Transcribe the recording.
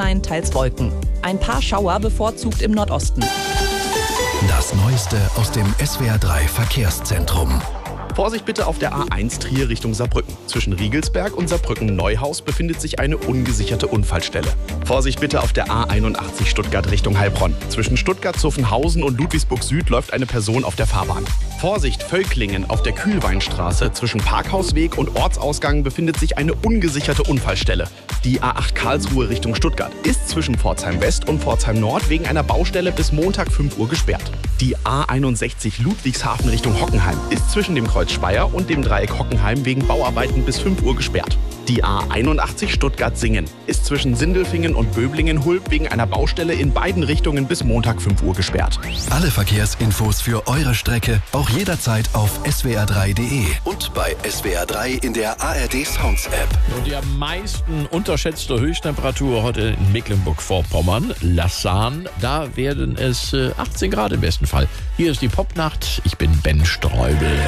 Sonnenschein, teils Wolken. Ein paar Schauer bevorzugt im Nordosten. Das Neueste aus dem SWR3 Verkehrszentrum. Vorsicht bitte auf der A1 Trier Richtung Saarbrücken. Zwischen Riegelsberg und Saarbrücken-Neuhaus befindet sich eine ungesicherte Unfallstelle. Vorsicht bitte auf der A81 Stuttgart Richtung Heilbronn. Zwischen Stuttgart-Zuffenhausen und Ludwigsburg Süd läuft eine Person auf der Fahrbahn. Vorsicht Völklingen auf der Kühlweinstraße. Zwischen Parkhausweg und Ortsausgang befindet sich eine ungesicherte Unfallstelle. Die A8 Karlsruhe Richtung Stuttgart ist zwischen Pforzheim West und Pforzheim Nord wegen einer Baustelle bis Montag 5 Uhr gesperrt. Die A61 Ludwigshafen Richtung Hockenheim ist zwischen dem Kreuz Speyer und dem Dreieck Hockenheim wegen Bauarbeiten bis 5 Uhr gesperrt. Die A81 Stuttgart-Singen ist zwischen Sindelfingen und Böblingen-Hulb wegen einer Baustelle in beiden Richtungen bis Montag 5 Uhr gesperrt. Alle Verkehrsinfos für eure Strecke auch jederzeit auf swr3.de und bei SWR3 in der ARD Sounds App. Und die am meisten unterschätzte Höchsttemperatur heute in Mecklenburg-Vorpommern, Lassan. Da werden es 18 Grad im besten Fall. Hier ist die Popnacht. Ich bin Ben Streubel.